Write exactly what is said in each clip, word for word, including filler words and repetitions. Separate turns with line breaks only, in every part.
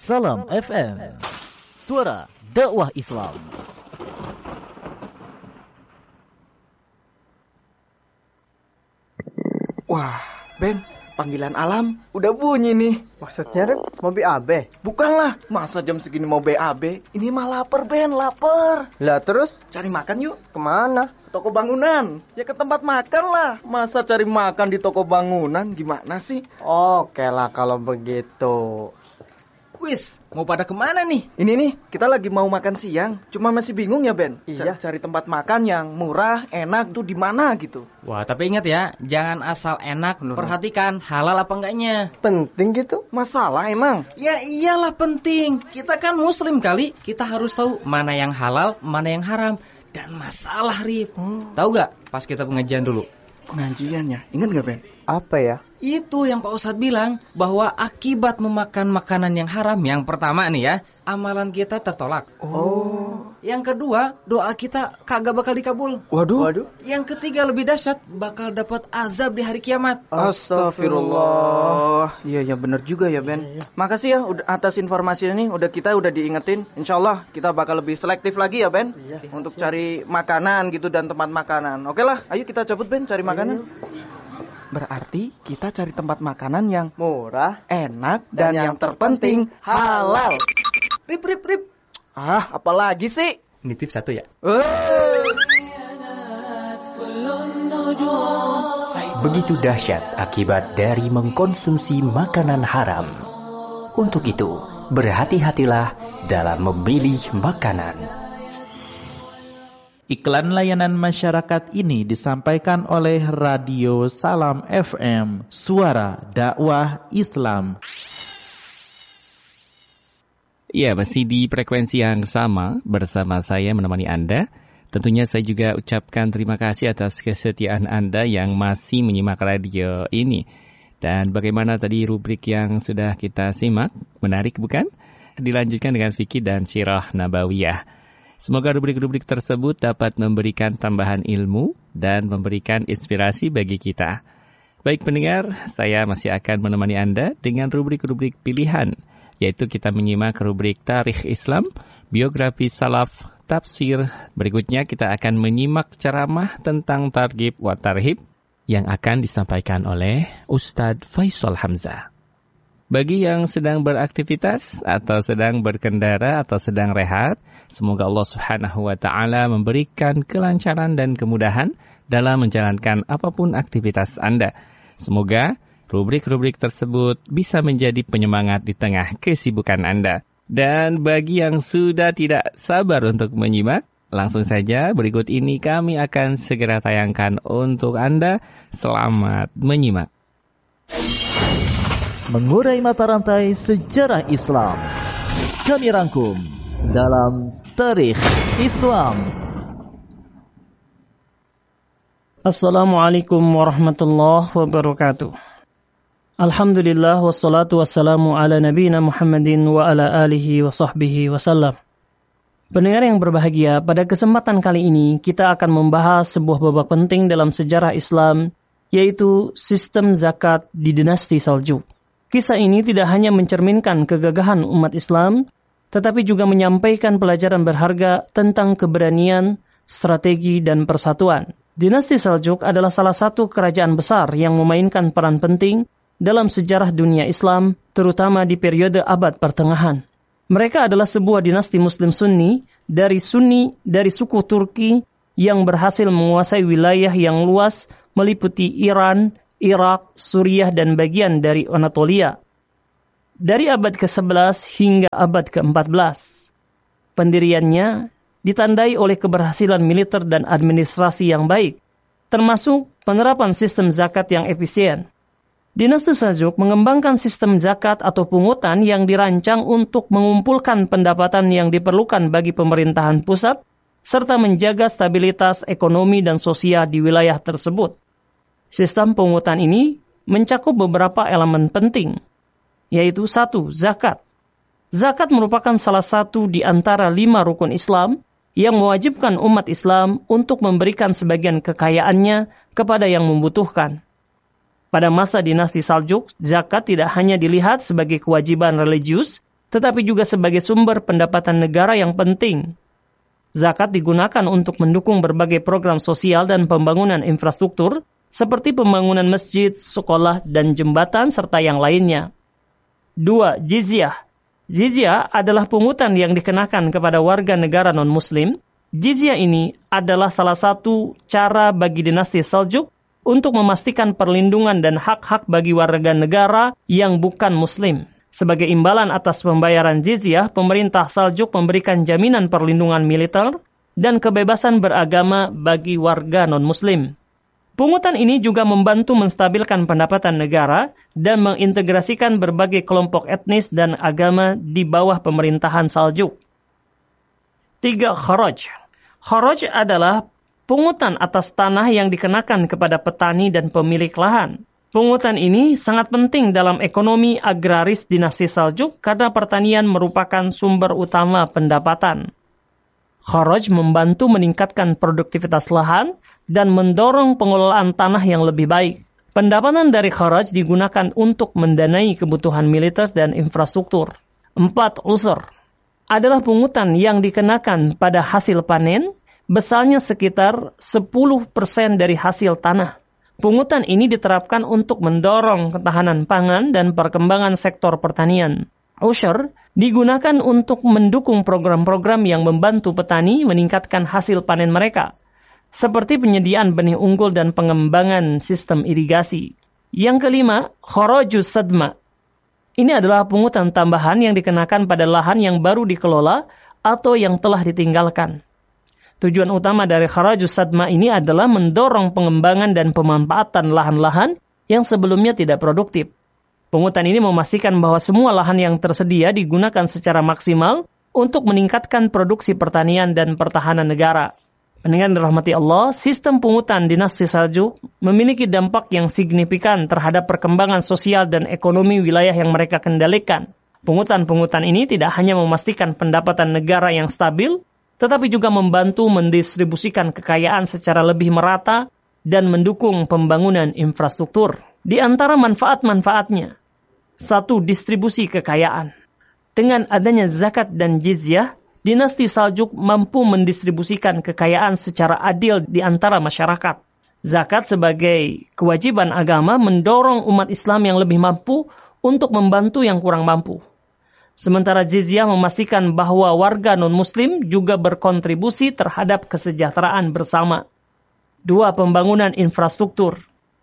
Salam F M, suara dakwah Islam.
Wah, Ben, panggilan alam udah bunyi nih.
Maksudnya, Rep, mau B A B?
Bukanlah, masa jam segini mau B A B? Ini mah lapar, Ben, lapar.
Lah terus?
Cari makan yuk.
Kemana?
Ke toko bangunan. Ya ke tempat makan lah. Masa cari makan di toko bangunan, gimana sih?
Oke lah kalau begitu.
Wis, mau pada kemana nih?
Ini nih, kita lagi mau makan siang. Cuma masih bingung ya, Ben.
Iya.
Cari tempat makan yang murah, enak tuh di mana gitu.
Wah, tapi ingat ya, jangan asal enak.
Bener.
Perhatikan halal apa enggaknya.
Penting gitu?
Masalah emang.
Ya iyalah penting. Kita kan muslim kali. Kita harus tahu mana yang halal, mana yang haram. Dan masalah, Rip.
Hmm.
Tahu gak pas kita pengajian dulu?
Pengajiannya, ingat gak, Ben?
Apa ya?
Itu yang Pak Ustadz bilang, bahwa akibat memakan makanan yang haram, yang pertama nih ya, amalan kita tertolak.
Oh.
Yang kedua, doa kita kagak bakal dikabul.
Waduh.
Waduh.
Yang ketiga lebih dahsyat, bakal dapat azab di hari kiamat.
Astagfirullah. Iya ya benar juga ya, Ben.
Iya, iya.
Makasih ya udah atas informasi ini, udah kita udah diingetin. Insyaallah kita bakal lebih selektif lagi ya, Ben.
Iya.
Untuk cari makanan gitu dan tempat makanan. Oke lah, ayo kita cabut, Ben, cari makanan. Berarti kita cari tempat makanan yang
Murah.
enak dan,
Dan
yang
yang
terpenting halal.
Rip, rip, rip.
Ah, apalagi sih?
Nitip satu ya.
Eh.
Begitu dahsyat akibat dari mengkonsumsi makanan haram. Untuk itu, berhati-hatilah dalam memilih makanan.
Iklan layanan masyarakat ini disampaikan oleh Radio Salam F M, suara dakwah Islam.
Ya, masih di frekuensi yang sama bersama saya menemani Anda. Tentunya saya juga ucapkan terima kasih atas kesetiaan Anda yang masih menyimak radio ini. Dan bagaimana tadi rubrik yang sudah kita simak? Menarik bukan? Dilanjutkan dengan fikih dan sirah nabawiyah. Semoga rubrik-rubrik tersebut dapat memberikan tambahan ilmu dan memberikan inspirasi bagi kita. Baik pendengar, saya masih akan menemani Anda dengan rubrik-rubrik pilihan, yaitu kita menyimak rubrik Tarikh Islam, Biografi Salaf, Tafsir. Berikutnya kita akan menyimak ceramah tentang Targhib wa Tarhib yang akan disampaikan oleh Ustadz Faisal Hamzah. Bagi yang sedang beraktivitas atau sedang berkendara atau sedang rehat, semoga Allah Subhanahu wa taala memberikan kelancaran dan kemudahan dalam menjalankan apapun aktivitas Anda. Semoga rubrik-rubrik tersebut bisa menjadi penyemangat di tengah kesibukan Anda. Dan bagi yang sudah tidak sabar untuk menyimak, langsung saja berikut ini kami akan segera tayangkan untuk Anda. Selamat menyimak.
Mengurai mata rantai sejarah Islam, kami rangkum dalam Tarikh Islam.
Assalamualaikum warahmatullahi wabarakatuh. Alhamdulillah wassalatu wassalamu ala nabiyina Muhammadin wa ala alihi wa sahbihi wasallam. Pendengar yang berbahagia, pada kesempatan kali ini kita akan membahas sebuah babak penting dalam sejarah Islam, yaitu sistem zakat di dinasti Saljuk. Kisah ini tidak hanya mencerminkan kegagahan umat Islam, tetapi juga menyampaikan pelajaran berharga tentang keberanian, strategi, dan persatuan. Dinasti Saljuk adalah salah satu kerajaan besar yang memainkan peran penting dalam sejarah dunia Islam, terutama di periode abad pertengahan. Mereka adalah sebuah dinasti Muslim Sunni dari Sunni dari suku Turki yang berhasil menguasai wilayah yang luas meliputi Iran, Irak, Suriah, dan bagian dari Anatolia. Dari abad ke sebelas hingga abad ke empat belas. Pendiriannya ditandai oleh keberhasilan militer dan administrasi yang baik, termasuk penerapan sistem zakat yang efisien. Dinasti Saljuk mengembangkan sistem zakat atau pungutan yang dirancang untuk mengumpulkan pendapatan yang diperlukan bagi pemerintahan pusat, serta menjaga stabilitas ekonomi dan sosial di wilayah tersebut. Sistem pungutan ini mencakup beberapa elemen penting, yaitu satu, zakat. Zakat merupakan salah satu di antara lima rukun Islam yang mewajibkan umat Islam untuk memberikan sebagian kekayaannya kepada yang membutuhkan. Pada masa dinasti Saljuk, zakat tidak hanya dilihat sebagai kewajiban religius, tetapi juga sebagai sumber pendapatan negara yang penting. Zakat digunakan untuk mendukung berbagai program sosial dan pembangunan infrastruktur, seperti pembangunan masjid, sekolah, dan jembatan, serta yang lainnya. Dua, jizyah. Jizyah adalah pungutan yang dikenakan kepada warga negara non-muslim. Jizyah ini adalah salah satu cara bagi dinasti Seljuk untuk memastikan perlindungan dan hak-hak bagi warga negara yang bukan muslim. Sebagai imbalan atas pembayaran jizyah, pemerintah Seljuk memberikan jaminan perlindungan militer dan kebebasan beragama bagi warga non-muslim. Pungutan ini juga membantu menstabilkan pendapatan negara dan mengintegrasikan berbagai kelompok etnis dan agama di bawah pemerintahan Seljuk. Tiga, kharaj. Kharaj adalah pungutan atas tanah yang dikenakan kepada petani dan pemilik lahan. Pungutan ini sangat penting dalam ekonomi agraris dinasti Seljuk karena pertanian merupakan sumber utama pendapatan. Kharaj membantu meningkatkan produktivitas lahan dan mendorong pengelolaan tanah yang lebih baik. Pendapatan dari kharaj digunakan untuk mendanai kebutuhan militer dan infrastruktur. Empat, usur. Adalah pungutan yang dikenakan pada hasil panen, besarnya sekitar sepuluh persen dari hasil tanah. Pungutan ini diterapkan untuk mendorong ketahanan pangan dan perkembangan sektor pertanian. Usyur digunakan untuk mendukung program-program yang membantu petani meningkatkan hasil panen mereka, seperti penyediaan benih unggul dan pengembangan sistem irigasi. Yang kelima, kharajus sadma. Ini adalah pungutan tambahan yang dikenakan pada lahan yang baru dikelola atau yang telah ditinggalkan. Tujuan utama dari kharajus sadma ini adalah mendorong pengembangan dan pemanfaatan lahan-lahan yang sebelumnya tidak produktif. Pungutan ini memastikan bahwa semua lahan yang tersedia digunakan secara maksimal untuk meningkatkan produksi pertanian dan pertahanan negara. Pendengar dirahmati Allah, sistem pungutan dinasti Seljuk memiliki dampak yang signifikan terhadap perkembangan sosial dan ekonomi wilayah yang mereka kendalikan. Pungutan-pungutan ini tidak hanya memastikan pendapatan negara yang stabil, tetapi juga membantu mendistribusikan kekayaan secara lebih merata dan mendukung pembangunan infrastruktur. Di antara manfaat-manfaatnya, satu, distribusi kekayaan. Dengan adanya zakat dan jizyah, dinasti Seljuk mampu mendistribusikan kekayaan secara adil di antara masyarakat. Zakat sebagai kewajiban agama mendorong umat Islam yang lebih mampu untuk membantu yang kurang mampu. Sementara jizyah memastikan bahwa warga non-muslim juga berkontribusi terhadap kesejahteraan bersama. Dua, pembangunan infrastruktur.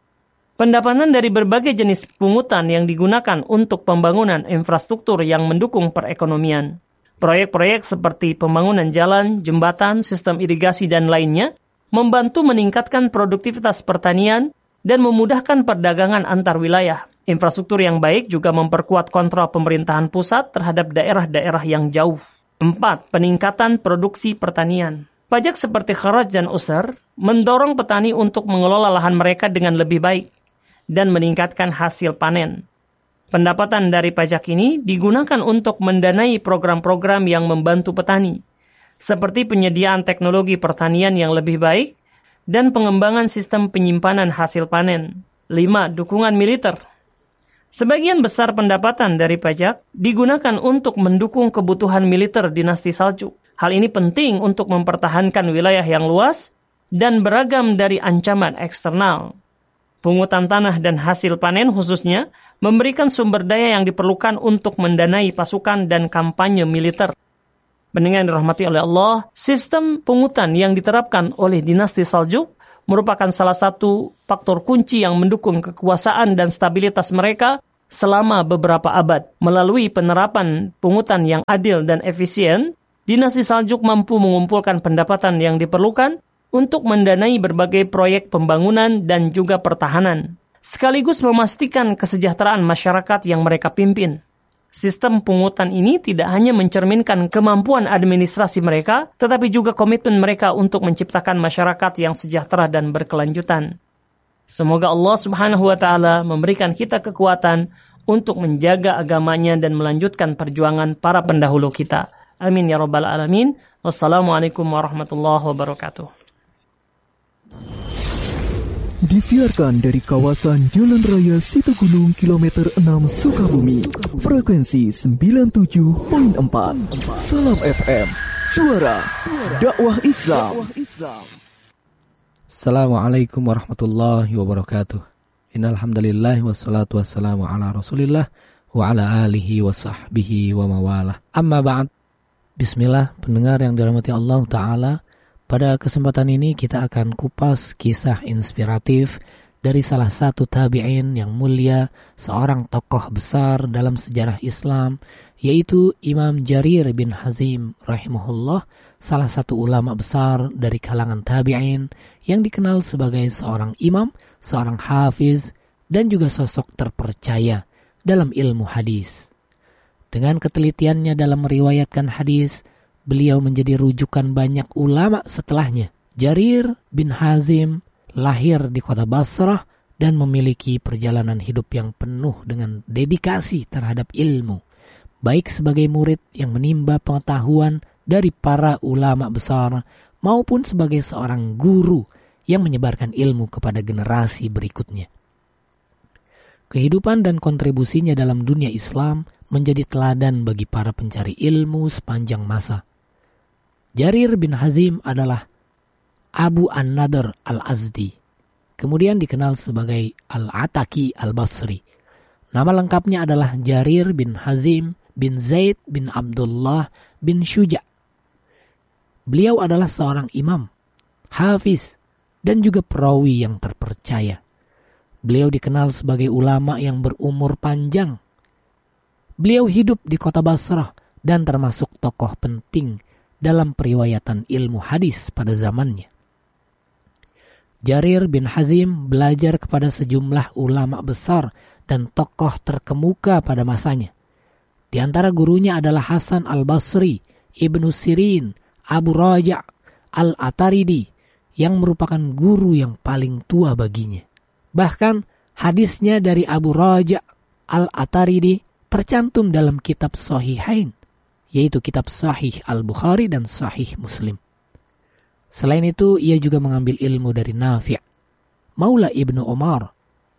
Pendapatan dari berbagai jenis pungutan yang digunakan untuk pembangunan infrastruktur yang mendukung perekonomian. Proyek-proyek seperti pembangunan jalan, jembatan, sistem irigasi, dan lainnya membantu meningkatkan produktivitas pertanian dan memudahkan perdagangan antar wilayah. Infrastruktur yang baik juga memperkuat kontrol pemerintahan pusat terhadap daerah-daerah yang jauh. Empat, peningkatan produksi pertanian. Pajak seperti kharaj dan usur mendorong petani untuk mengelola lahan mereka dengan lebih baik dan meningkatkan hasil panen. Pendapatan dari pajak ini digunakan untuk mendanai program-program yang membantu petani, seperti penyediaan teknologi pertanian yang lebih baik dan pengembangan sistem penyimpanan hasil panen. Lima, dukungan militer. Sebagian besar pendapatan dari pajak digunakan untuk mendukung kebutuhan militer dinasti Seljuk. Hal ini penting untuk mempertahankan wilayah yang luas dan beragam dari ancaman eksternal. Pungutan tanah dan hasil panen khususnya memberikan sumber daya yang diperlukan untuk mendanai pasukan dan kampanye militer. Pendengar yang dirahmati oleh Allah, sistem pungutan yang diterapkan oleh dinasti Seljuk merupakan salah satu faktor kunci yang mendukung kekuasaan dan stabilitas mereka selama beberapa abad. Melalui penerapan pungutan yang adil dan efisien, dinasti Seljuk mampu mengumpulkan pendapatan yang diperlukan untuk mendanai berbagai proyek pembangunan dan juga pertahanan, sekaligus memastikan kesejahteraan masyarakat yang mereka pimpin. Sistem pungutan ini tidak hanya mencerminkan kemampuan administrasi mereka, tetapi juga komitmen mereka untuk menciptakan masyarakat yang sejahtera dan berkelanjutan. Semoga Allah Subhanahu wa Ta'ala memberikan kita kekuatan untuk menjaga agamanya dan melanjutkan perjuangan para pendahulu kita. Amin ya rabbal alamin. Wassalamualaikum warahmatullahi wabarakatuh.
Disiarkan dari kawasan Jalan Raya Situgunung kilometer enam Sukabumi. Frekuensi sembilan puluh tujuh koma empat. Salam F M, suara dakwah Islam.
Assalamualaikum warahmatullahi wabarakatuh. Innal hamdalillah wassalatu wassalamu ala Rasulillah wa ala alihi wa sahbihi wa mawalah. Amma ba'd. Bismillah, pendengar yang dirahmati Allah Ta'ala. Pada kesempatan ini kita akan kupas kisah inspiratif dari salah satu tabi'in yang mulia, seorang tokoh besar dalam sejarah Islam, yaitu Imam Jarir bin Hazim rahimahullah, salah satu ulama besar dari kalangan tabi'in yang dikenal sebagai seorang imam, seorang hafiz, dan juga sosok terpercaya dalam ilmu hadis. Dengan ketelitiannya dalam meriwayatkan hadis, beliau menjadi rujukan banyak ulama setelahnya. Jarir bin Hazim lahir di kota Basrah dan memiliki perjalanan hidup yang penuh dengan dedikasi terhadap ilmu, baik sebagai murid yang menimba pengetahuan dari para ulama besar, maupun sebagai seorang guru yang menyebarkan ilmu kepada generasi berikutnya. Kehidupan dan kontribusinya dalam dunia Islam menjadi teladan bagi para pencari ilmu sepanjang masa. Jarir bin Hazim adalah Abu An-Nadr Al-Azdi, kemudian dikenal sebagai Al-Ataki Al-Basri. Nama lengkapnya adalah Jarir bin Hazim bin Zaid bin Abdullah bin Syuja. Beliau adalah seorang imam, hafiz, dan juga perawi yang terpercaya. Beliau dikenal sebagai ulama yang berumur panjang. Beliau hidup di kota Basrah dan termasuk tokoh penting dalam periwayatan ilmu hadis pada zamannya. Jarir bin Hazim belajar kepada sejumlah ulama besar dan tokoh terkemuka pada masanya. Di antara gurunya adalah Hasan al-Basri, Ibnu Sirin, Abu Raja' al-Ataridi, yang merupakan guru yang paling tua baginya. Bahkan hadisnya dari Abu Raja' al-Ataridi tercantum dalam kitab Sahihain, yaitu kitab Sahih Al-Bukhari dan Sahih Muslim. Selain itu, ia juga mengambil ilmu dari Nafi', Maula Ibnu Umar.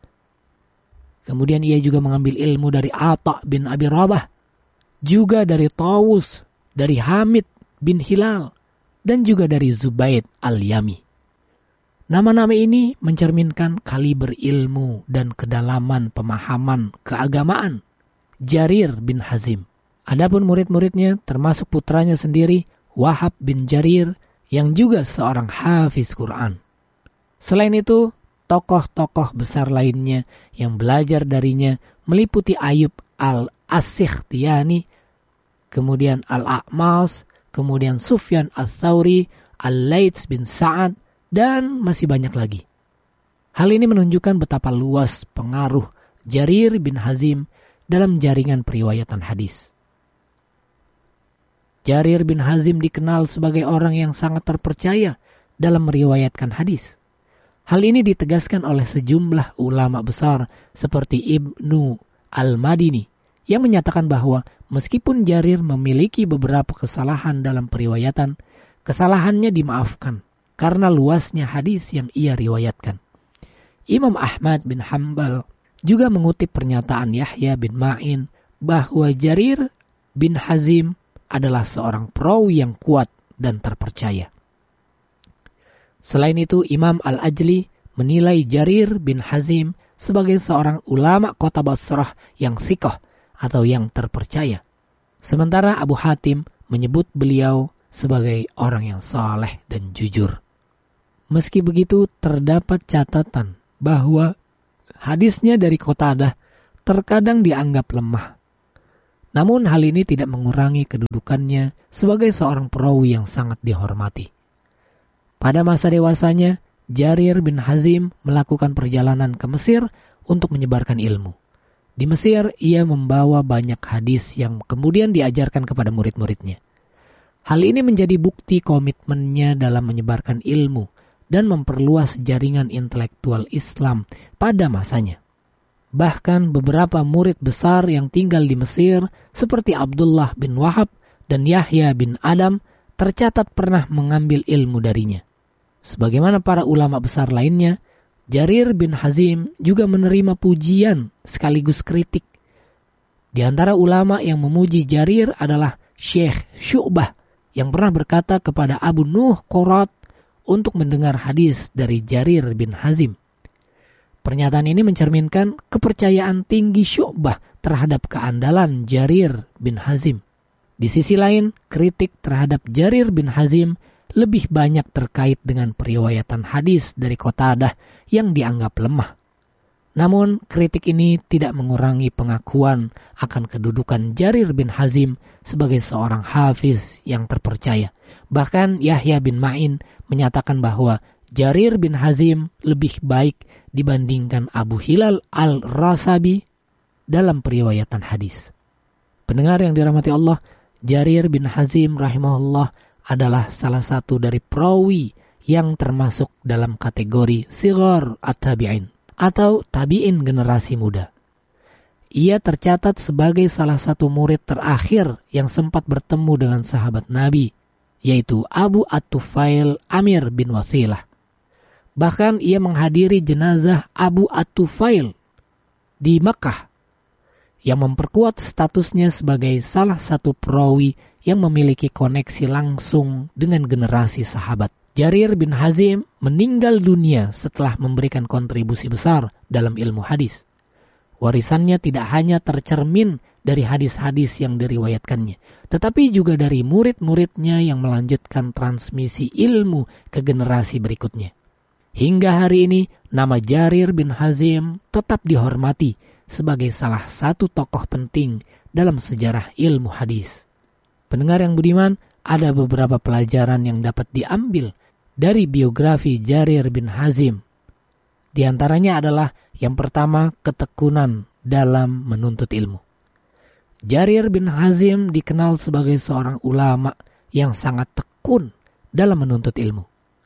Kemudian ia juga mengambil ilmu dari Atha bin Abi Rabah, juga dari Tawus, dari Hamid bin Hilal, dan juga dari Zubaid Al-Yami. Nama-nama ini mencerminkan kaliber ilmu dan kedalaman pemahaman keagamaan Jarir bin Hazim. Adapun murid-muridnya termasuk putranya sendiri, Wahab bin Jarir, yang juga seorang hafiz Quran. Selain itu, tokoh-tokoh besar lainnya yang belajar darinya meliputi Ayub al-As-Sikhtiyani, kemudian Al-A'mas, kemudian Sufyan Ats-Tsauri, Al-Laits bin Sa'ad, dan masih banyak lagi. Hal ini menunjukkan betapa luas pengaruh Jarir bin Hazim dalam jaringan periwayatan hadis. Jarir bin Hazim dikenal sebagai orang yang sangat terpercaya dalam meriwayatkan hadis. Hal ini ditegaskan oleh sejumlah ulama besar seperti Ibnu Al-Madini yang menyatakan bahwa meskipun Jarir memiliki beberapa kesalahan dalam periwayatan, kesalahannya dimaafkan karena luasnya hadis yang ia riwayatkan. Imam Ahmad bin Hanbal juga mengutip pernyataan Yahya bin Ma'in bahwa Jarir bin Hazim adalah seorang perawi yang kuat dan terpercaya. Selain itu, Imam Al-Ajli menilai Jarir bin Hazim sebagai seorang ulama kota Basrah yang thiqah atau yang terpercaya. Sementara Abu Hatim menyebut beliau sebagai orang yang saleh dan jujur. Meski begitu, terdapat catatan bahwa hadisnya dari Qatadah terkadang dianggap lemah. Namun hal ini tidak mengurangi kedudukannya sebagai seorang perawi yang sangat dihormati. Pada masa dewasanya, Jarir bin Hazim melakukan perjalanan ke Mesir untuk menyebarkan ilmu. Di Mesir, ia membawa banyak hadis yang kemudian diajarkan kepada murid-muridnya. Hal ini menjadi bukti komitmennya dalam menyebarkan ilmu dan memperluas jaringan intelektual Islam pada masanya. Bahkan beberapa murid besar yang tinggal di Mesir seperti Abdullah bin Wahab dan Yahya bin Adam tercatat pernah mengambil ilmu darinya. Sebagaimana para ulama besar lainnya, Jarir bin Hazim juga menerima pujian sekaligus kritik. Di antara ulama yang memuji Jarir adalah Syekh Syu'bah yang pernah berkata kepada Abu Nuh Qorat untuk mendengar hadis dari Jarir bin Hazim. Pernyataan ini mencerminkan kepercayaan tinggi Syu'bah terhadap keandalan Jarir bin Hazim. Di sisi lain, kritik terhadap Jarir bin Hazim lebih banyak terkait dengan periwayatan hadis dari Qatadah yang dianggap lemah. Namun, kritik ini tidak mengurangi pengakuan akan kedudukan Jarir bin Hazim sebagai seorang hafiz yang terpercaya. Bahkan Yahya bin Ma'in menyatakan bahwa Jarir bin Hazim lebih baik dibandingkan Abu Hilal al-Rasabi dalam periwayatan hadis. Pendengar yang dirahmati Allah, Jarir bin Hazim rahimahullah adalah salah satu dari perawi yang termasuk dalam kategori sighar at-tabi'in atau tabi'in generasi muda. Ia tercatat sebagai salah satu murid terakhir yang sempat bertemu dengan sahabat Nabi, yaitu Abu At-Tufail Amir bin Wasilah. Bahkan ia menghadiri jenazah Abu At-Tufail di Makkah, yang memperkuat statusnya sebagai salah satu perawi yang memiliki koneksi langsung dengan generasi sahabat. Jarir bin Hazim meninggal dunia setelah memberikan kontribusi besar dalam ilmu hadis. Warisannya tidak hanya tercermin dari hadis-hadis yang diriwayatkannya, tetapi juga dari murid-muridnya yang melanjutkan transmisi ilmu ke generasi berikutnya. Hingga hari ini, nama Jarir bin Hazim tetap dihormati sebagai salah satu tokoh penting dalam sejarah ilmu hadis. Pendengar yang budiman, ada beberapa pelajaran yang dapat diambil dari biografi Jarir bin Hazim. Di antaranya adalah yang pertama, ketekunan dalam menuntut ilmu. Jarir bin Hazim dikenal sebagai seorang ulama yang sangat tekun dalam menuntut ilmu.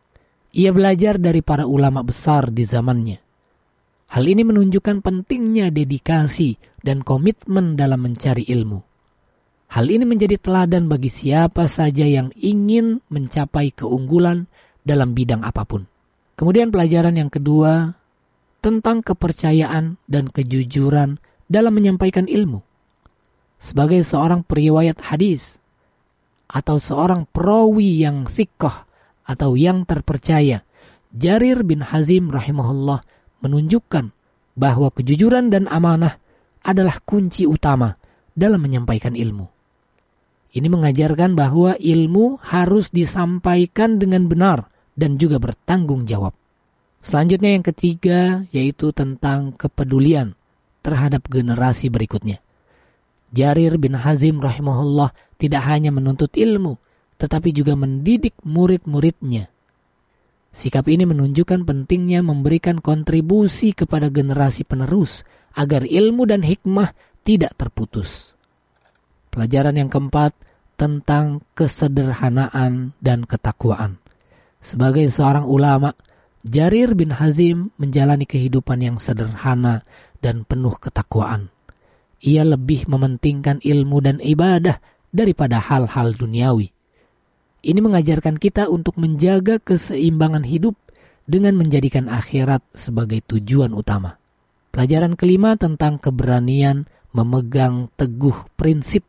Ia belajar dari para ulama besar di zamannya. Hal ini menunjukkan pentingnya dedikasi dan komitmen dalam mencari ilmu. Hal ini menjadi teladan bagi siapa saja yang ingin mencapai keunggulan dalam bidang apapun. Kemudian pelajaran yang kedua, tentang kepercayaan dan kejujuran dalam menyampaikan ilmu. Sebagai seorang periwayat hadis, atau seorang perawi yang thiqah, atau yang terpercaya, Jarir bin Hazim rahimahullah menunjukkan bahwa kejujuran dan amanah adalah kunci utama dalam menyampaikan ilmu. Ini mengajarkan bahwa ilmu harus disampaikan dengan benar dan juga bertanggung jawab. Selanjutnya yang ketiga, yaitu tentang kepedulian terhadap generasi berikutnya. Jarir bin Hazim rahimahullah tidak hanya menuntut ilmu, tetapi juga mendidik murid-muridnya. Sikap ini menunjukkan pentingnya memberikan kontribusi kepada generasi penerus agar ilmu dan hikmah tidak terputus. Pelajaran yang keempat, tentang kesederhanaan dan ketakwaan. Sebagai seorang ulama, Jarir bin Hazim menjalani kehidupan yang sederhana dan penuh ketakwaan. Ia lebih mementingkan ilmu dan ibadah daripada hal-hal duniawi. Ini mengajarkan kita untuk menjaga keseimbangan hidup dengan menjadikan akhirat sebagai tujuan utama. Pelajaran kelima tentang keberanian memegang teguh prinsip.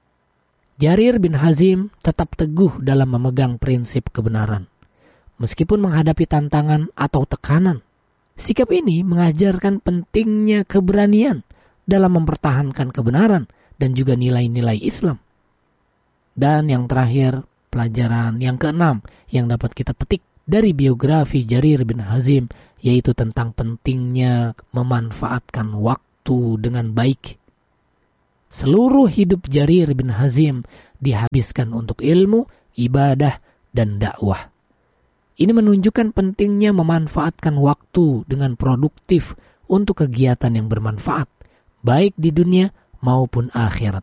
Jarir bin Hazim tetap teguh dalam memegang prinsip kebenaran. Meskipun menghadapi tantangan atau tekanan, sikap ini mengajarkan pentingnya keberanian dalam mempertahankan kebenaran dan juga nilai-nilai Islam. Dan yang terakhir, pelajaran yang keenam yang dapat kita petik dari biografi Jarir bin Hazim, yaitu tentang pentingnya memanfaatkan waktu dengan baik. Seluruh hidup Jarir bin Hazim dihabiskan untuk ilmu, ibadah, dan dakwah. Ini menunjukkan pentingnya memanfaatkan waktu dengan produktif untuk kegiatan yang bermanfaat, baik di dunia maupun akhirat.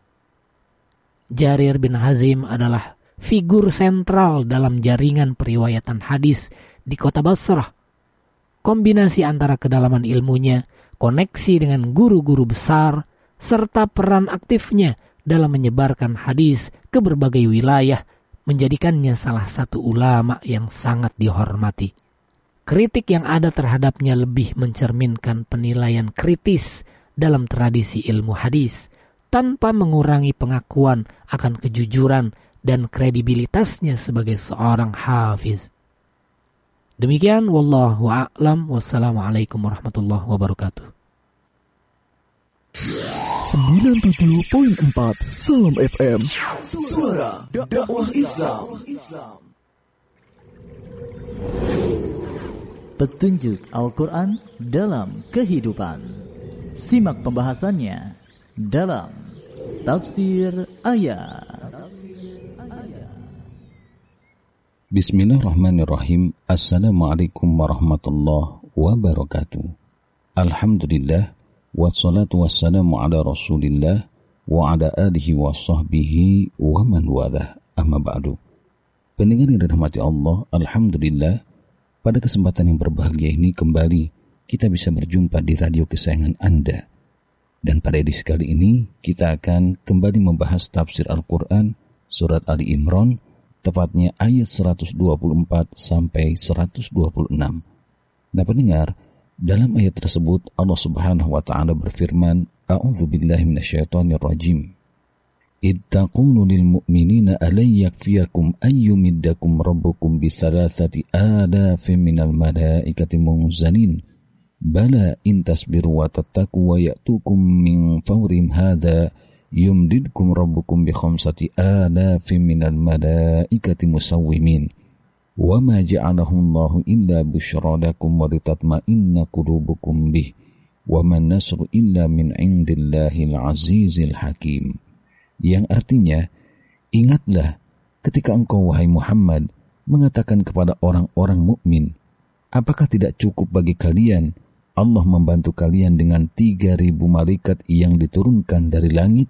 Jarir bin Hazim adalah figur sentral dalam jaringan periwayatan hadis di kota Basrah. Kombinasi antara kedalaman ilmunya, koneksi dengan guru-guru besar, serta peran aktifnya dalam menyebarkan hadis ke berbagai wilayah menjadikannya salah satu ulama yang sangat dihormati. kritik yang ada terhadapnya lebih mencerminkan penilaian kritis dalam tradisi ilmu hadis, tanpa mengurangi pengakuan akan kejujuran dan kredibilitasnya sebagai seorang hafiz. Demikian, wallahu a'lam, wassalamualaikum warahmatullahi wabarakatuh.
sembilan puluh tujuh koma empat Salam F M, suara dakwah Islam.
Petunjuk Al-Quran dalam kehidupan. Simak pembahasannya dalam Tafsir Ayat.
Bismillahirrahmanirrahim. Assalamualaikum warahmatullahi wabarakatuh. Alhamdulillah, wassalatu wassalamu ala rasulillah wa ala alihi wa sahbihi wa man walah, amma ba'du. Pendengar yang dirahmati Allah, Alhamdulillah, pada kesempatan yang berbahagia ini kembali kita bisa berjumpa di radio kesayangan Anda. Dan pada edisi kali ini kita akan kembali membahas tafsir Al-Quran surat Ali Imran, tepatnya ayat seratus dua puluh empat sampai seratus dua puluh enam. Nah pendengar, dalam ayat tersebut Allah Subhanahu wa taala berfirman, A'udzubillahi minasyaitonir rajim. Id taqulu lil mu'minina alay yakfiyakum ayyumiddakum rabbukum bisalasati alafin minal malaikati munzalin. Bala in tasbiru wa tattaqu wa ya'tukum min fawrim hadza yumdidkum rabbukum bi khamsati alafin minal malaikati musawwimin. Wa ma ja'alahu Allahu illa busyra lakum wa litatma'inna qulubukum bih. Wa man nasru illa min 'indillahil 'azizil hakim. Yang artinya, ingatlah ketika engkau wahai Muhammad mengatakan kepada orang-orang mukmin, apakah tidak cukup bagi kalian Allah membantu kalian dengan tiga ribu malaikat yang diturunkan dari langit?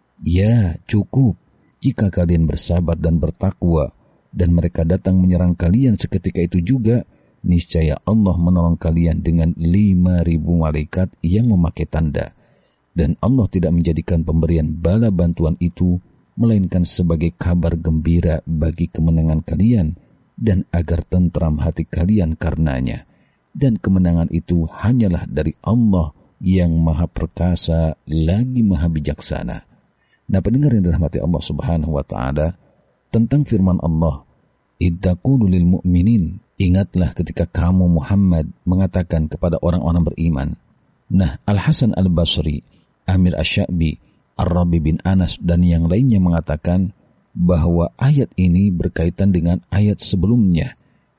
Ya, cukup jika kalian bersabar dan bertakwa, dan mereka datang menyerang kalian seketika itu juga, niscaya Allah menolong kalian dengan lima ribu malaikat yang memakai tanda. Dan Allah tidak menjadikan pemberian bala bantuan itu melainkan sebagai kabar gembira bagi kemenangan kalian dan agar tentram hati kalian karenanya. Dan kemenangan itu hanyalah dari Allah yang maha perkasa lagi maha bijaksana. Nah pendengar yang dirahmati Allah Subhanahu wa ta'ala, tentang firman Allah, Iddaqulu lil mu'minin, ingatlah ketika kamu Muhammad mengatakan kepada orang-orang beriman. Nah Al-Hasan Al-Basri, Amir Asy-Sya'bi, Ar-Rabi bin Anas dan yang lainnya mengatakan bahwa ayat ini berkaitan dengan ayat sebelumnya,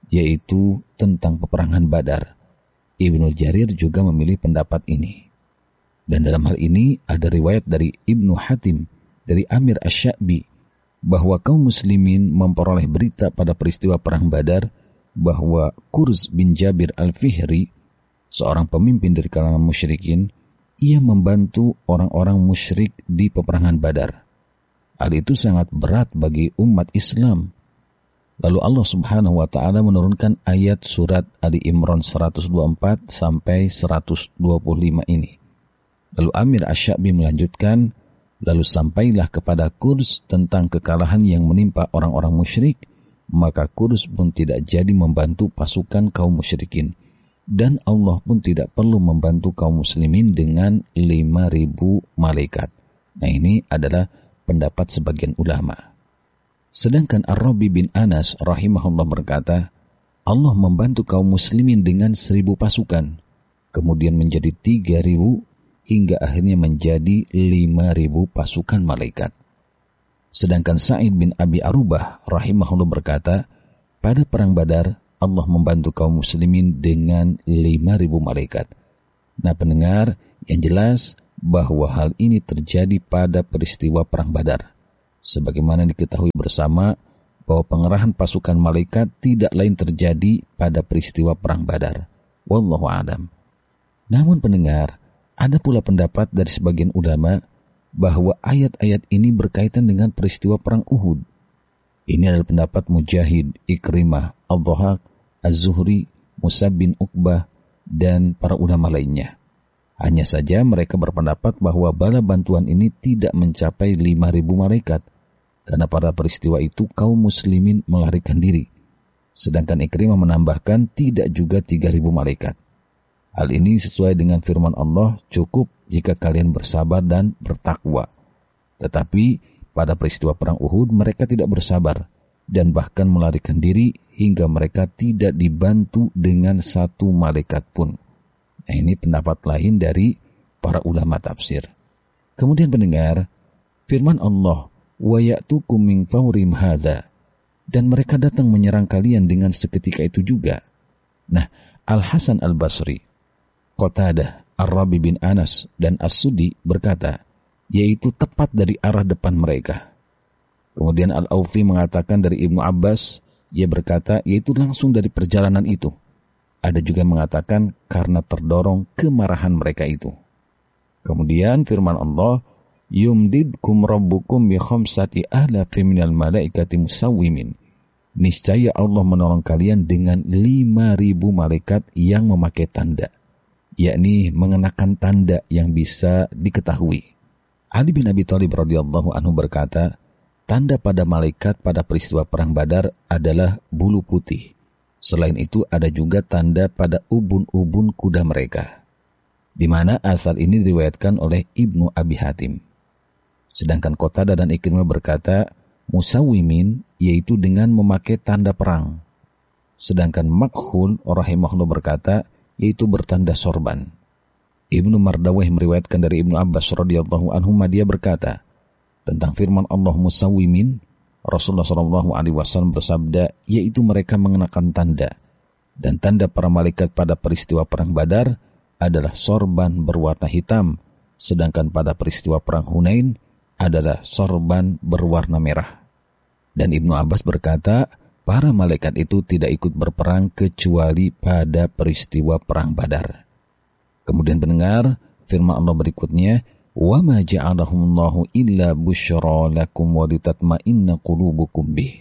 yaitu tentang peperangan Badar. Ibnu Jarir juga memilih pendapat ini. Dan dalam hal ini ada riwayat dari Ibnu Hatim, dari Amir Asy-Sya'bi, bahwa kaum muslimin memperoleh berita pada peristiwa perang Badar bahwa Kurz bin Jabir Al-Fihri, seorang pemimpin dari kalangan musyrikin, ia membantu orang-orang musyrik di peperangan Badar. Hal itu sangat berat bagi umat Islam. Lalu Allah Subhanahu wa taala menurunkan ayat surat Ali Imran seratus dua puluh empat sampai seratus dua puluh lima ini. Lalu Amir Asy-Sya'bi melanjutkan, lalu sampailah kepada Kurz tentang kekalahan yang menimpa orang-orang musyrik, maka Kurz pun tidak jadi membantu pasukan kaum musyrikin. Dan Allah pun tidak perlu membantu kaum muslimin dengan lima ribu malaikat. Nah ini adalah pendapat sebagian ulama. Sedangkan Ar-Rabi bin Anas rahimahullah berkata, Allah membantu kaum muslimin dengan seribu pasukan, kemudian menjadi tiga ribu, hingga akhirnya menjadi lima ribu pasukan malaikat. Sedangkan Sa'id bin Abi Arubah rahimahullah berkata, pada perang Badar, Allah membantu kaum muslimin dengan lima ribu malaikat. Nah pendengar, yang jelas bahwa hal ini terjadi pada peristiwa perang Badar. Sebagaimana diketahui bersama bahwa pengerahan pasukan malaikat tidak lain terjadi pada peristiwa perang Badar. Wallahu a'lam. Namun pendengar, ada pula pendapat dari sebagian ulama bahwa ayat-ayat ini berkaitan dengan peristiwa perang Uhud. Ini adalah pendapat Mujahid, Ikrimah, Al-Dhahak, Az-Zuhri, Musab bin Uqbah, dan para ulama lainnya. Hanya saja mereka berpendapat bahwa bala bantuan ini tidak mencapai lima ribu malaikat, karena pada peristiwa itu kaum muslimin melarikan diri. Sedangkan Ikrimah menambahkan tidak juga tiga ribu malaikat. Hal ini sesuai dengan firman Allah, cukup jika kalian bersabar dan bertakwa. Tetapi pada peristiwa perang Uhud mereka tidak bersabar dan bahkan melarikan diri hingga mereka tidak dibantu dengan satu malaikat pun. Nah, ini pendapat lain dari para ulama tafsir. Kemudian pendengar, firman Allah, wa ya'tukum min fawrim hadza, dan mereka datang menyerang kalian dengan seketika itu juga. Nah, Al-Hasan Al-Basri, Qatadah, Ar-Rabi bin Anas, dan As-Sudi berkata, yaitu tepat dari arah depan mereka. Kemudian Al-Aufi mengatakan dari Ibnu Abbas, ia berkata, yaitu langsung dari perjalanan itu. Ada juga mengatakan karena terdorong kemarahan mereka itu. Kemudian firman Allah, yumdidkum rabbukum bi khamsati alafin minal malaikati musawwimin. Niscaya Allah menolong kalian dengan lima ribu malaikat yang memakai tanda, yakni mengenakan tanda yang bisa diketahui. Ali bin Abi Thalib radhiyallahu anhu berkata, tanda pada malaikat pada peristiwa perang Badar adalah bulu putih. Selain itu ada juga tanda pada ubun-ubun kuda mereka, di mana asal ini diriwayatkan oleh Ibnu Abi Hatim. Sedangkan Qatadah dan Ikrimah berkata, musawwimin, yaitu dengan memakai tanda perang. Sedangkan Makhul rahimahullah berkata, yaitu bertanda sorban. Ibnu Mardawih meriwayatkan dari Ibnu Abbas radhiyallahu anhu, dia berkata tentang firman Allah musawwimin, Rasulullah shallallahu alaihi wasallam bersabda, yaitu mereka mengenakan tanda, dan tanda para malaikat pada peristiwa perang Badar adalah sorban berwarna hitam, sedangkan pada peristiwa perang Hunain adalah sorban berwarna merah. Dan Ibnu Abbas berkata, para malaikat itu tidak ikut berperang kecuali pada peristiwa perang Badar. Kemudian pendengar, firman Allah berikutnya, وَمَا جَعَلَهُمُ اللَّهُ إِلَّا بُشْرَى لَكُمْ وَلِتَطْمَئِنَّ قُلُوبُكُمْ بِهِ.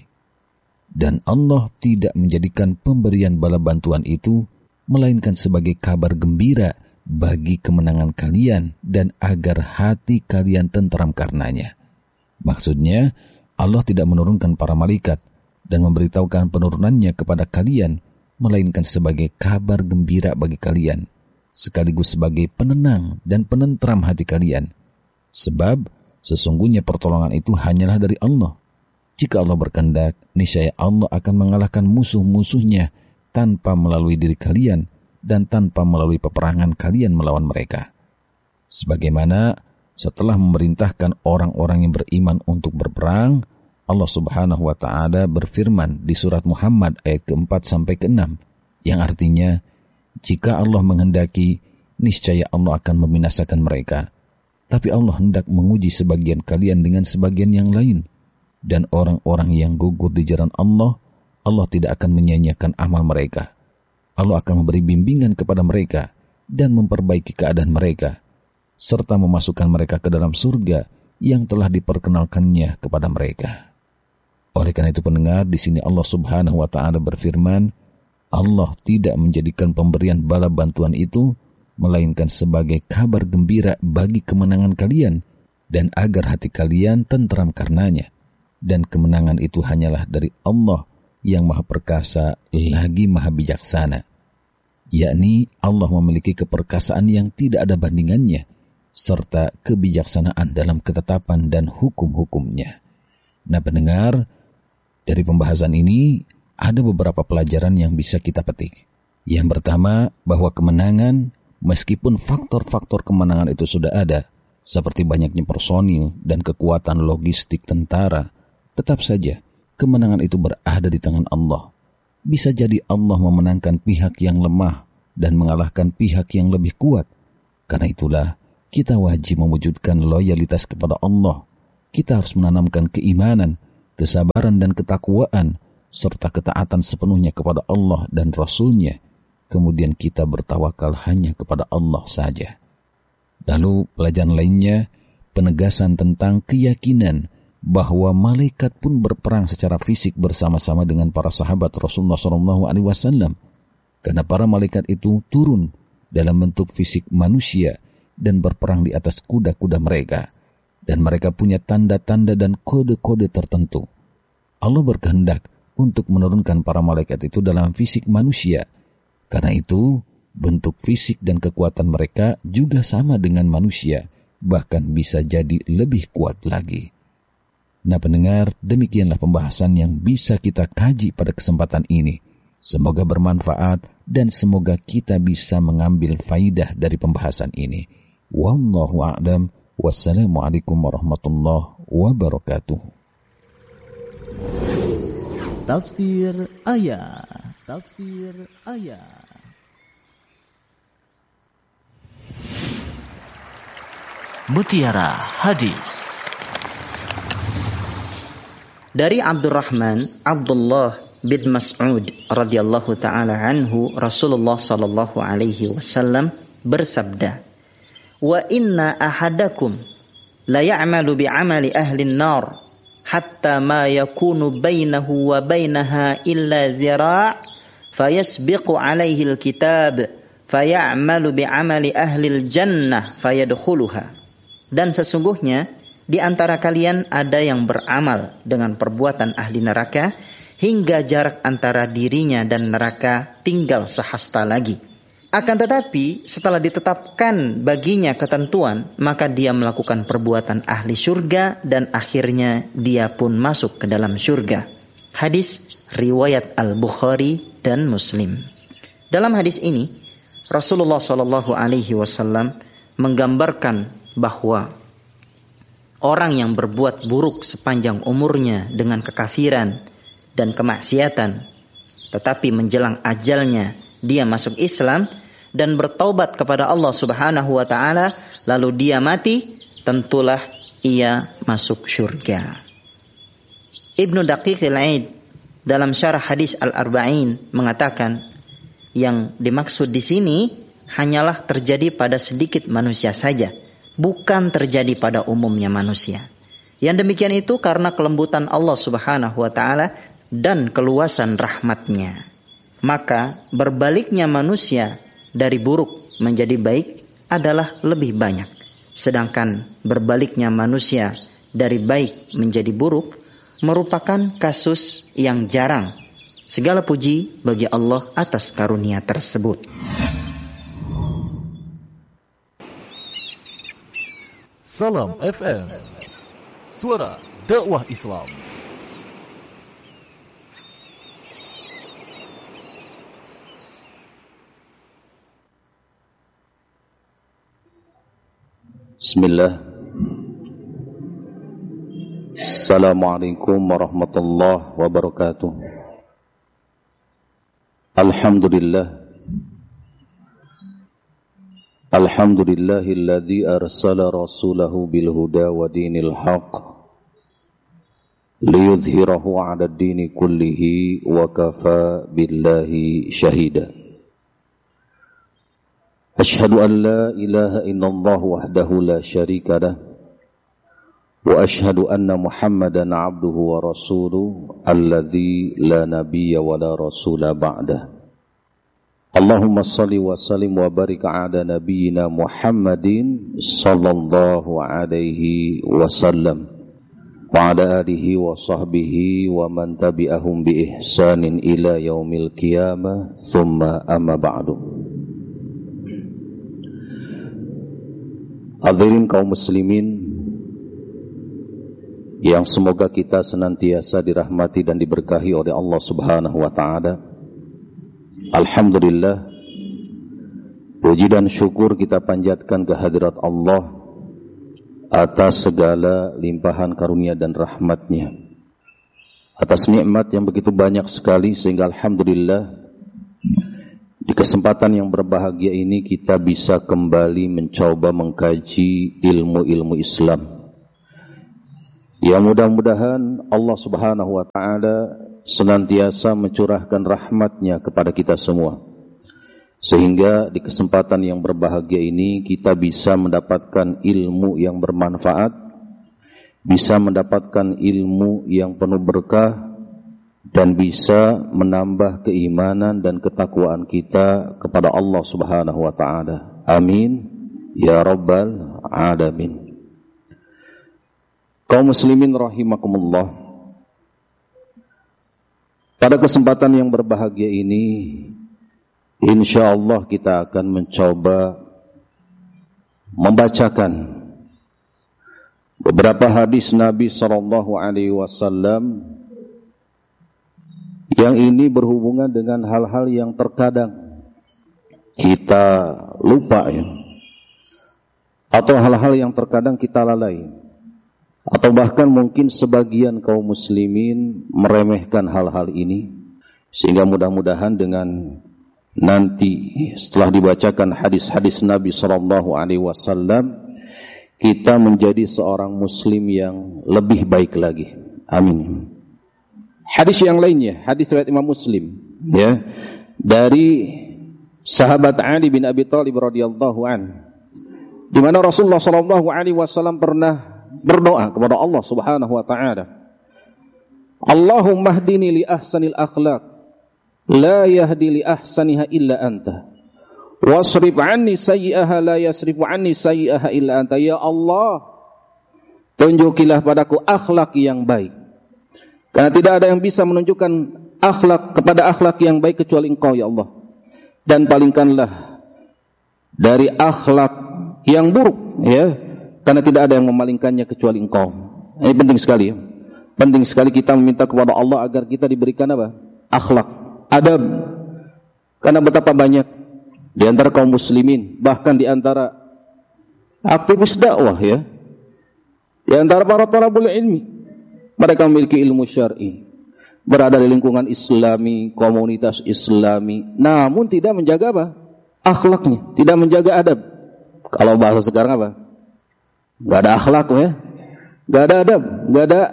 Dan Allah tidak menjadikan pemberian bala bantuan itu melainkan sebagai kabar gembira bagi kemenangan kalian dan agar hati kalian tentram karenanya. Maksudnya, Allah tidak menurunkan para malaikat dan memberitahukan penurunannya kepada kalian melainkan sebagai kabar gembira bagi kalian, sekaligus sebagai penenang dan penentram hati kalian. Sebab sesungguhnya pertolongan itu hanyalah dari Allah. Jika Allah berkehendak, niscaya Allah akan mengalahkan musuh-musuhnya tanpa melalui diri kalian dan tanpa melalui peperangan kalian melawan mereka. Sebagaimana setelah memerintahkan orang-orang yang beriman untuk berperang, Allah Subhanahu wa taala berfirman di surat Muhammad ayat keempat sampai keenam, yang artinya, jika Allah menghendaki, niscaya Allah akan membinasakan mereka. Tapi Allah hendak menguji sebagian kalian dengan sebagian yang lain. Dan orang-orang yang gugur di jalan Allah, Allah tidak akan menyia-nyiakan amal mereka. Allah akan memberi bimbingan kepada mereka dan memperbaiki keadaan mereka, serta memasukkan mereka ke dalam surga yang telah diperkenalkannya kepada mereka. Oleh karena itu pendengar, di sini Allah Subhanahu wa taala berfirman, Allah tidak menjadikan pemberian bala bantuan itu melainkan sebagai kabar gembira bagi kemenangan kalian dan agar hati kalian tentram karenanya. Dan kemenangan itu hanyalah dari Allah yang maha perkasa lagi maha bijaksana. Yakni Allah memiliki keperkasaan yang tidak ada bandingannya, serta kebijaksanaan dalam ketetapan dan hukum-hukumnya. Nah pendengar, dari pembahasan ini ada beberapa pelajaran yang bisa kita petik. Yang pertama, bahwa kemenangan, meskipun faktor-faktor kemenangan itu sudah ada, seperti banyaknya personil dan kekuatan logistik tentara, tetap saja kemenangan itu berada di tangan Allah. Bisa jadi Allah memenangkan pihak yang lemah dan mengalahkan pihak yang lebih kuat. Karena itulah kita wajib mewujudkan loyalitas kepada Allah. Kita harus menanamkan keimanan, kesabaran dan ketakwaan, serta ketaatan sepenuhnya kepada Allah dan Rasul-Nya. Kemudian kita bertawakal hanya kepada Allah saja. Lalu pelajaran lainnya, penegasan tentang keyakinan bahwa malaikat pun berperang secara fisik bersama-sama dengan para sahabat Rasulullah shallallahu alaihi wasallam. Karena para malaikat itu turun dalam bentuk fisik manusia dan berperang di atas kuda-kuda mereka. Dan mereka punya tanda-tanda dan kode-kode tertentu. Allah berkehendak untuk menurunkan para malaikat itu dalam fisik manusia. Karena itu, bentuk fisik dan kekuatan mereka juga sama dengan manusia, bahkan bisa jadi lebih kuat lagi. Nah pendengar, demikianlah pembahasan yang bisa kita kaji pada kesempatan ini. Semoga bermanfaat dan semoga kita bisa mengambil faidah dari pembahasan ini. Wallahu a'lam. Wassalamualaikum warahmatullahi wabarakatuh.
Tafsir ayat. Tafsir ayat. Mutiara Hadis.
Dari Abdurrahman Abdullah bin Mas'ud radhiyallahu taala anhu, Rasulullah sallallahu alaihi wasallam bersabda, "Wa inna ahadakum la ya'malu bi'amali ahli an-nar hatta ma yakunu bainahu wa bainaha illa dhira' fayasbiqu alaihi al-kitab fayamalu bi'amali ahli al-jannah fayadkhuluha." Dan sesungguhnya di antara kalian ada yang beramal dengan perbuatan ahli neraka hingga jarak antara dirinya dan neraka tinggal sehasta lagi. Akan tetapi setelah ditetapkan baginya ketentuan, maka dia melakukan perbuatan ahli surga dan akhirnya dia pun masuk ke dalam surga. Hadis riwayat Al-Bukhari dan Muslim. Dalam hadis ini Rasulullah shallallahu alaihi wasallam menggambarkan bahwa orang yang berbuat buruk sepanjang umurnya dengan kekafiran dan kemaksiatan, tetapi menjelang ajalnya dia masuk Islam dan bertaubat kepada Allah Subhanahu wa taala, lalu dia mati, tentulah ia masuk surga. Ibnu Daqiqil Aid dalam syarah hadis Al-Arba'in mengatakan, yang dimaksud di sini hanyalah terjadi pada sedikit manusia saja, bukan terjadi pada umumnya manusia. Yang demikian itu karena kelembutan Allah Subhanahu wa taala dan keluasan rahmatnya. Maka berbaliknya manusia dari buruk menjadi baik adalah lebih banyak. Sedangkan berbaliknya manusia dari baik menjadi buruk merupakan kasus yang jarang. Segala puji bagi Allah atas karunia tersebut.
Salam F M, suara dakwah Islam.
Bismillah. Assalamualaikum warahmatullahi wabarakatuh. Alhamdulillah. Alhamdulillahilladzi arsala rasulahu bil huda wa dinil haqq liyudhhirahu 'ala ad-dini kullihi wa kafa billahi shahida. Ashhadu an la ilaha illallah wahdahu la syarika lah wa ashhadu anna Muhammadan 'abduhu wa rasuluhu alladzi la nabiyya wa la rasula ba'dah. Allahumma salli wa sallim wa barik ala nabiyyina Muhammadin sallallahu alaihi wasallam wa ala alihi wa sahbihi wa man tabi'ahum bi ihsanin ila yaumil qiyamah thumma amma ba'du. Hadirin kaum muslimin yang semoga kita senantiasa dirahmati dan diberkahi oleh Allah Subhanahu wa taala. Alhamdulillah, puji dan syukur kita panjatkan kehadirat Allah atas segala limpahan karunia dan rahmatnya, atas nikmat yang begitu banyak sekali, sehingga Alhamdulillah di kesempatan yang berbahagia ini kita bisa kembali mencoba mengkaji ilmu-ilmu Islam. Ya, mudah-mudahan Allah Subhanahu wa ta'ala senantiasa mencurahkan rahmatnya kepada kita semua, sehingga di kesempatan yang berbahagia ini kita bisa mendapatkan ilmu yang bermanfaat, bisa mendapatkan ilmu yang penuh berkah, dan bisa menambah keimanan dan ketakwaan kita kepada Allah Subhanahu wa ta'ala. Amin ya rabbal alamin. Kaum muslimin rahimakumullah, Pada kesempatan yang berbahagia ini, insya Allah kita akan mencoba membacakan beberapa hadis Nabi Shallallahu Alaihi Wasallam yang ini berhubungan dengan hal-hal yang terkadang kita lupa ya, atau hal-hal yang terkadang kita lalai, atau bahkan mungkin sebagian kaum muslimin meremehkan hal-hal ini, sehingga mudah-mudahan dengan nanti setelah dibacakan hadis-hadis Nabi Shallallahu Alaihi Wasallam kita menjadi seorang muslim yang lebih baik lagi. Amin. Hadis yang lainnya, hadis riwayat Imam Muslim ya, dari sahabat Ali bin Abi Thalib radhiyallahu an, di mana Rasulullah sallallahu alaihi wasallam pernah berdoa kepada Allah Subhanahu wa taala, Allahumma hdini li ahsanil akhlaq la yahdi li ahsaniha illa anta wasrif anni sayyi'aha la yasrifu anni sayyi'aha illa anta. Ya Allah, tunjukilah padaku akhlak yang baik, karena tidak ada yang bisa menunjukkan akhlak kepada akhlak yang baik kecuali Engkau ya Allah, dan palingkanlah dari akhlak yang buruk ya, karena tidak ada yang memalingkannya kecuali Engkau. Ini penting sekali ya. Penting sekali kita meminta kepada Allah agar kita diberikan apa? Akhlak, adab. Karena betapa banyak di antara kaum muslimin, bahkan di antara aktivis dakwah ya, di antara para thalabul ilmi, mereka memiliki ilmu syar'i, berada di lingkungan islami, komunitas islami, namun tidak menjaga apa? Akhlaknya, tidak menjaga adab. Kalau bahasa sekarang apa? Gak ada akhlak ya, gak ada adab, gak ada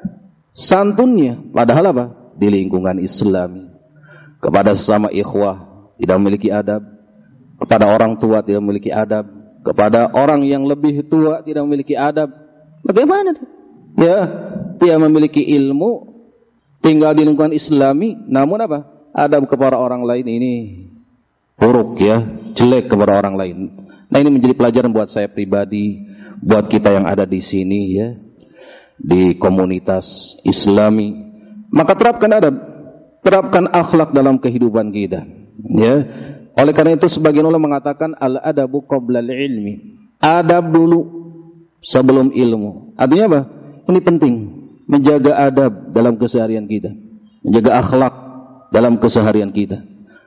santunnya. Padahal apa? Di lingkungan islami, kepada sesama ikhwah tidak memiliki adab, kepada orang tua tidak memiliki adab, kepada orang yang lebih tua tidak memiliki adab. Bagaimana? Ya, dia memiliki ilmu, tinggal di lingkungan islami, namun apa? Adab kepada orang lain ini buruk ya, jelek kepada orang lain. Nah, ini menjadi pelajaran buat saya pribadi, buat kita yang ada di sini ya, di komunitas islami. Maka terapkan adab, terapkan akhlak dalam kehidupan kita ya. Oleh karena itu sebagian ulama mengatakan al-adabu qoblal ilmi, adab dulu sebelum ilmu. Artinya apa? Ini penting, menjaga adab dalam keseharian kita, menjaga akhlak dalam keseharian kita.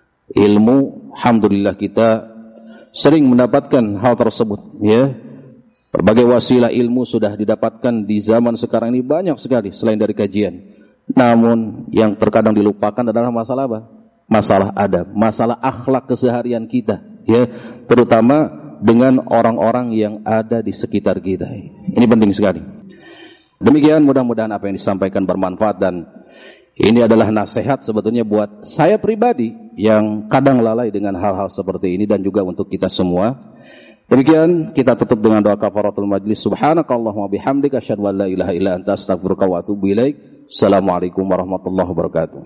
Ilmu, alhamdulillah kita sering mendapatkan hal tersebut ya. Berbagai wasilah ilmu sudah didapatkan di zaman sekarang ini banyak sekali selain dari kajian. Namun yang terkadang dilupakan adalah masalah apa? Masalah adab, masalah akhlak keseharian kita ya, terutama dengan orang-orang yang ada di sekitar kita. Ini penting sekali. Demikian, mudah-mudahan apa yang disampaikan bermanfaat, dan ini adalah nasihat sebetulnya buat saya pribadi yang kadang lalai dengan hal-hal seperti ini, dan juga untuk kita semua. Demikian, kita tutup dengan doa kafaratul majlis. Subhanakallahumma bihamdika asyhadu an la ilaha illa anta astaghfiruka wa atubu ilaik. Assalamualaikum warahmatullahi wabarakatuh.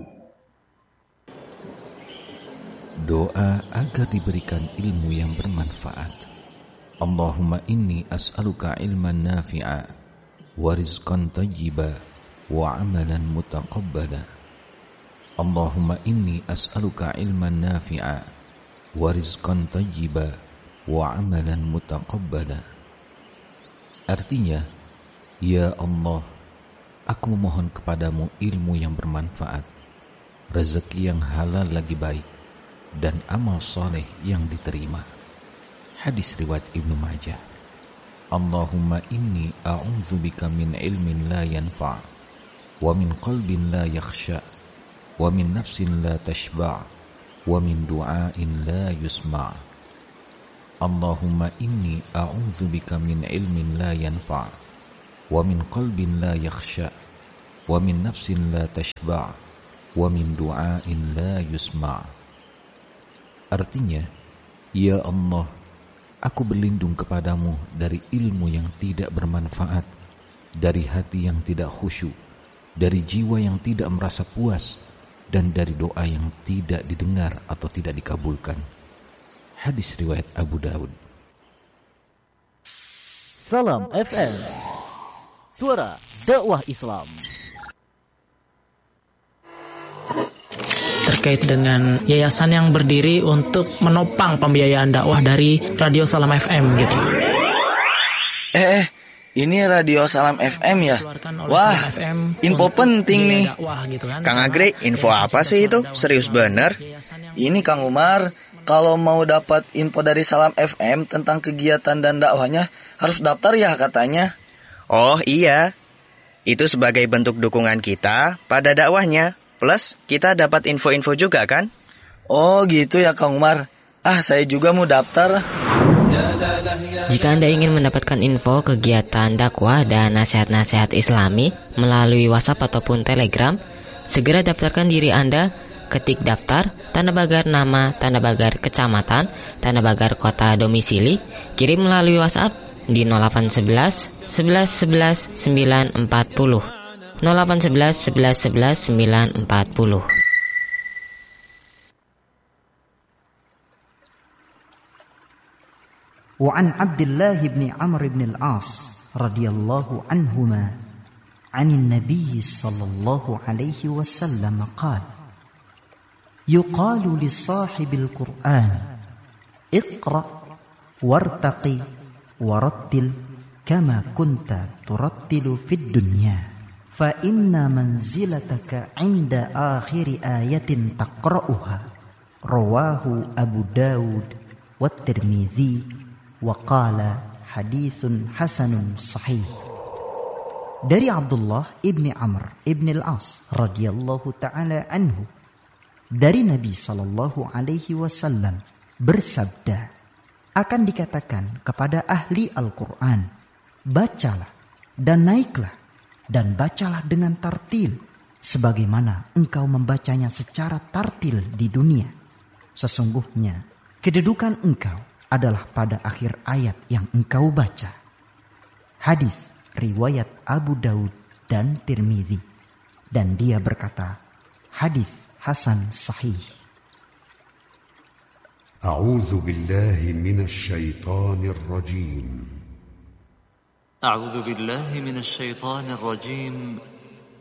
Doa agar diberikan ilmu yang bermanfaat. Allahumma inni as'aluka ilman nafi'a wa rizqan tayyiba wa amalan mutaqabbala. Allahumma inni as'aluka ilman nafi'a wa rizqan tayyiba wa amalan mutaqabbala. Artinya, ya Allah, aku memohon kepadamu ilmu yang bermanfaat, rezeki yang halal lagi baik, dan amal soleh yang diterima. Hadis riwayat Ibnu Majah. Allahumma inni a'udzubika min ilmin la yanfa' wa min qalbin la yakhsha wa min nafsin la tashba' wa min du'ain la yusma'. Allahumma inni a'udzubika min ilmin la yanfa' wa min qalbin la yakhsha wa min nafsin la tashba' wa min du'ain la yusma'. Artinya, ya Allah, aku berlindung kepadamu dari ilmu yang tidak bermanfaat, dari hati yang tidak khusyuk, dari jiwa yang tidak merasa puas, dan dari doa yang tidak didengar atau tidak dikabulkan. Hadis riwayat Abu Daud.
Salam F M, suara dakwah Islam.
terkait dengan yayasan yang berdiri untuk menopang pembiayaan dakwah dari Radio Salam F M gitu.
Eh, ini Radio Salam F M ya? Wah, info penting nih. Kang Agri, info apa sih itu? Serius bener? Ini Kang Umar, kalau mau dapat info dari Salam F M tentang kegiatan dan dakwahnya, harus daftar ya katanya. Oh iya, itu sebagai bentuk dukungan kita pada dakwahnya. Plus, kita dapat info-info juga kan? Oh gitu ya Kang Umar. Ah, saya juga mau daftar.
Jika Anda ingin mendapatkan info kegiatan dakwah dan nasihat-nasihat Islami melalui WhatsApp ataupun Telegram, segera daftarkan diri Anda. Ketik daftar, tanda pagar nama, tanda pagar kecamatan, tanda pagar kota domisili, kirim melalui WhatsApp di nol delapan satu satu, sebelas, sebelas, sembilan empat nol. nol delapan satu satu, sebelas, sebelas, sembilan empat nol.
وعن عبد الله بن عمرو بن العاص رضي الله عنهما عن النبي صلى الله عليه وسلم قال يقال لصاحب القرآن اقرأ وارتقي ورتل كما كنت ترتل في الدنيا فإن منزلتك عند آخر آية تقرأها رواه أبو داود والترمذي Waqala hadithun hasanun sahih. Dari Abdullah ibni Amr ibn al-As radhiyallahu ta'ala anhu, dari Nabi sallallahu alaihi wasallam bersabda, akan dikatakan kepada ahli Al-Quran, bacalah dan naiklah dan bacalah dengan tartil sebagaimana engkau membacanya secara tartil di dunia. Sesungguhnya kedudukan engkau adalah pada akhir ayat yang engkau baca. Hadis riwayat Abu Daud dan Tirmidzi, dan dia berkata, hadis hasan sahih.
A'udzu billahi minasy syaithanir rajim.
A'udzu billahi minasy syaithanir rajim.